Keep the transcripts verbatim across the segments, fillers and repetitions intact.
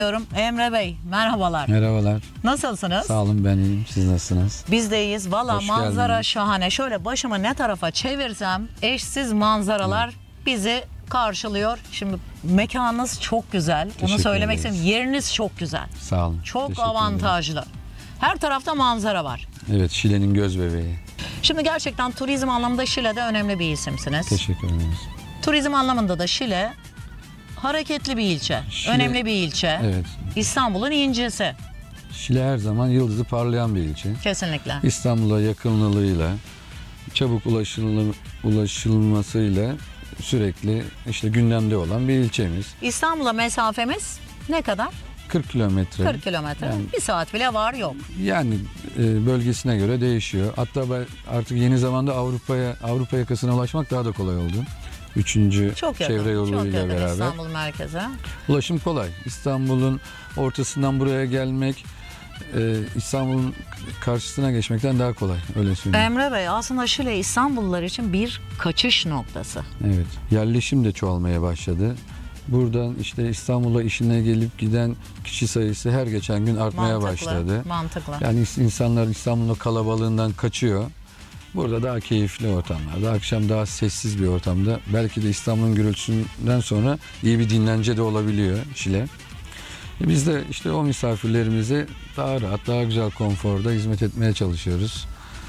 Diyorum. Emre Bey, merhabalar. Merhabalar. Nasılsınız? Sağ olun, ben iyiyim. Siz nasılsınız? Biz de iyiyiz. Valla Hoş manzara geldiniz. şahane. Şöyle başımı ne tarafa çevirsem eşsiz manzaralar bizi karşılıyor. Şimdi mekanınız çok güzel. Onu Teşekkür söylemek ederiz. istiyorum. Yeriniz çok güzel. Sağ olun. Çok Teşekkür ederim. avantajlı. Her tarafta manzara var. Evet, Şile'nin göz bebeği. Şimdi gerçekten turizm anlamında Şile'de önemli bir isimsiniz. Teşekkür ederiz. Turizm anlamında da Şile hareketli bir ilçe. Şile- önemli bir ilçe. Evet. İstanbul'un incisi. Şile her zaman yıldızı parlayan bir ilçe. Kesinlikle. İstanbul'a yakınlığıyla, çabuk ulaşılır, ulaşılmasıyla sürekli işte gündemde olan bir ilçemiz. İstanbul'a mesafemiz ne kadar? kırk kilometre. kırk kilometre. Yani- Bir saat bile var yok. Yani e, bölgesine göre değişiyor. Hatta ben artık yeni zamanda Avrupa'ya Avrupa yakasına ulaşmak daha da kolay oldu. Üçüncü Çok yakın. çevre çok yoluyla yakın beraber. İstanbul merkeze. Ulaşım kolay. İstanbul'un ortasından buraya gelmek, e, İstanbul'un karşısına geçmekten daha kolay. Öyle söyleyeyim. Emre Bey, aslında Şile İstanbullular için bir kaçış noktası. Evet. Yerleşim de çoğalmaya başladı. Buradan işte İstanbul'a işine gelip giden kişi sayısı her geçen gün artmaya Mantıklı. başladı. Mantıklı. Yani insanlar İstanbul'un kalabalığından kaçıyor. Burada daha keyifli ortamlarda, akşam daha sessiz bir ortamda, belki de İstanbul'un gürültüsünden sonra iyi bir dinlence de olabiliyor Şile. E biz de işte o misafirlerimize daha rahat, daha güzel konforda hizmet etmeye çalışıyoruz.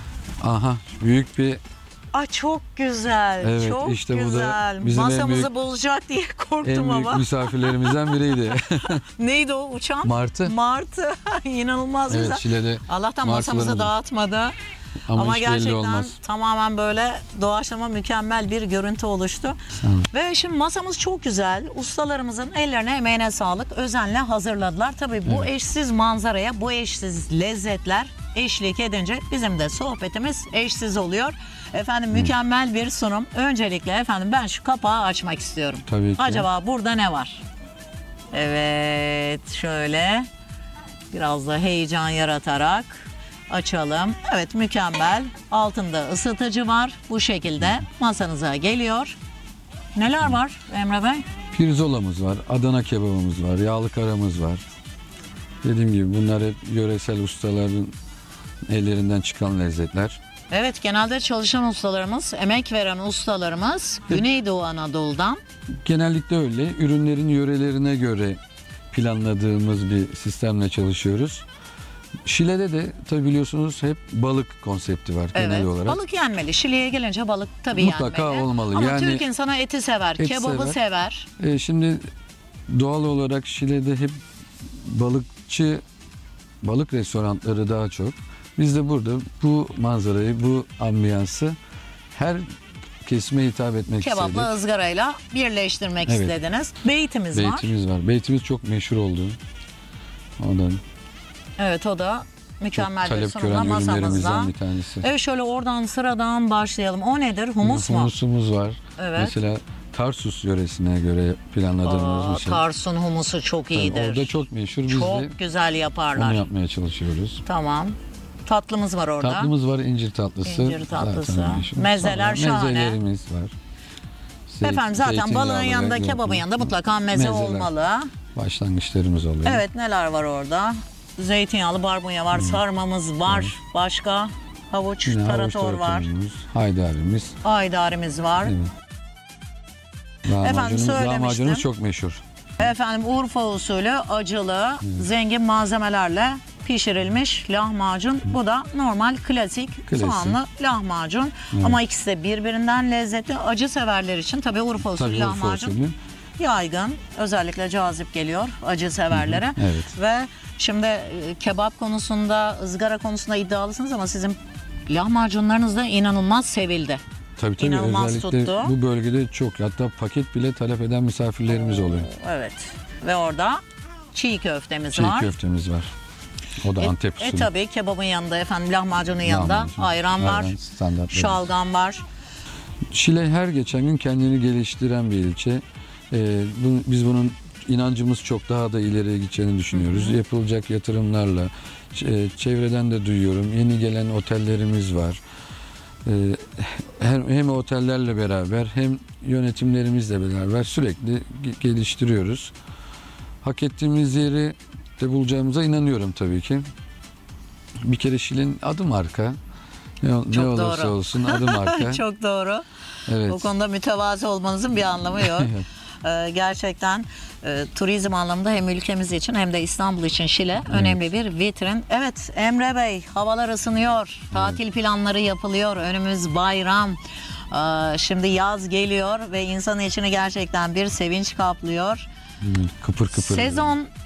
Aha, büyük bir Aa, çok güzel. Evet, çok işte bu da güzel. bizim en Masamızı büyük- bozacak diye en korktum büyük ama. misafirlerimizden biriydi. Neydi o uçan? Martı. Martı. İnanılmaz Evet, güzel. Şile'de Allah'tan masamızı martılarımız- dağıtmadı. ama, Ama hiç belli gerçekten olmaz. tamamen böyle doğaçlama mükemmel bir görüntü oluştu. Sağ olun. Ve şimdi masamız çok güzel. Ustalarımızın ellerine emeğine sağlık. Özenle hazırladılar. Tabii bu Evet. eşsiz manzaraya, bu eşsiz lezzetler eşlik edince bizim de sohbetimiz eşsiz oluyor. Efendim mükemmel bir sunum. Öncelikle efendim ben şu kapağı açmak istiyorum. Tabii ki. Acaba burada ne var? Evet, şöyle biraz da heyecan yaratarak açalım. Evet, mükemmel. Altında ısıtıcı var. Bu şekilde masanıza geliyor. Neler var Emre Bey? Pirzolamız var, Adana kebabımız var, yağlı karamız var. Dediğim gibi bunlar hep yöresel ustaların ellerinden çıkan lezzetler. Evet, genelde çalışan ustalarımız, emek veren ustalarımız Güneydoğu Anadolu'dan. Genellikle öyle. Ürünlerin yörelerine göre planladığımız bir sistemle çalışıyoruz. Şile'de de tabii biliyorsunuz hep balık konsepti var genel Evet, olarak. balık yenmeli. Şile'ye gelince balık tabii Mutlaka yenmeli. olmalı. Ama Yani Türk insanı eti sever, et kebabı sever. sever. E, şimdi doğal olarak Şile'de hep balıkçı, balık restoranları daha çok. Biz de burada bu manzarayı, bu ambiyansı her kesime hitap etmek Kebapla istedik. ızgarayla birleştirmek Evet. istediniz. Beytimiz var. Beytimiz var. Beytimiz çok meşhur oldu. Ondan Evet, o da mükemmel bir talep sunumla gören masamızda. ürünlerimizden bir tanesi. Evet, şöyle oradan sıradan başlayalım. O nedir? Humus mu? Humusumuz var. Evet. Mesela Tarsus yöresine göre planladığımız Aa, bir şey. Tarsun humusu çok Tabii iyidir. orada çok meşhur. Biz de Çok güzel yaparlar. onu yapmaya çalışıyoruz. Tamam. Tatlımız var orada. Tatlımız var, incir tatlısı. İncir tatlısı. Zaten meşhur. Mezeler Sonra şahane. Mezelerimiz var. Zeyt- Efendim zaten balığın zeytinyağlı yanında, ve kebabın yoğurtlu. yanında mutlaka meze Mezeler. olmalı. Başlangıçlarımız oluyor. Evet, neler var orada? Zeytinyağlı barbunya var, sarmamız var. Başka? Havuç, Yine havuç tarator var. taratorumuz, haydarimiz. Aydarimiz var. Evet. Lahmacunumuz, söylemiştim. lahmacunumuz çok meşhur. Efendim Urfa usulü acılı, zengin malzemelerle pişirilmiş lahmacun. Bu da normal klasik, Klasik. soğanlı lahmacun. Ama ikisi de birbirinden lezzetli. Acı severler için tabii Urfa usulü Tabii Urfa lahmacun usulü. yaygın. Özellikle cazip geliyor acı severlere. Evet. Ve şimdi e, kebap konusunda, ızgara konusunda iddialısınız ama sizin lahmacunlarınız da inanılmaz sevildi. Tabii tabii, İnanılmaz özellikle tuttu. bu bölgede çok, hatta paket bile talep eden misafirlerimiz oluyor. Evet. Ve orada çiğ köftemiz Çiğ var. köftemiz var. O da E, Antep e usulü. tabii kebabın yanında efendim lahmacunun yanında Lahmacun, ayran var, ayran, standartlarımız. şalgam var. Şile her geçen gün kendini geliştiren bir ilçe. Ee, bu, biz bunun inancımız çok daha da ileriye gideceğini düşünüyoruz. Hı hı. Yapılacak yatırımlarla, ç- çevreden de duyuyorum. Yeni gelen otellerimiz var. Ee, hem, hem otellerle beraber hem yönetimlerimizle beraber sürekli ge- geliştiriyoruz. hak ettiğimiz yeri de bulacağımıza inanıyorum tabii ki. Bir kere Şile'nin adı marka. Ne, ne olursa doğru. olsun adı marka. Çok doğru. Evet. O konuda mütevazı olmanızın bir anlamı yok. Ee, gerçekten e, turizm anlamında hem ülkemiz için hem de İstanbul için Şile önemli bir vitrin. Evet Emre Bey, havalar ısınıyor. Tatil planları yapılıyor. Önümüz bayram. Ee, şimdi yaz geliyor ve insanın içini gerçekten bir sevinç kaplıyor. Kıpır kıpır. Sezon